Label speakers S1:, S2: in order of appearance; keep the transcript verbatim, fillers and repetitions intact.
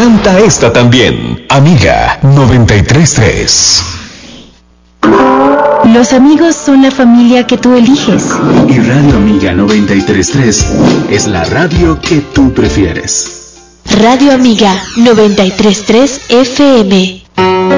S1: canta esta también. Amiga noventa y tres punto tres.
S2: Los amigos son la familia que tú eliges.
S3: Y Radio Amiga noventa y tres punto tres es la radio que tú prefieres.
S2: Radio Amiga noventa y tres punto tres F M.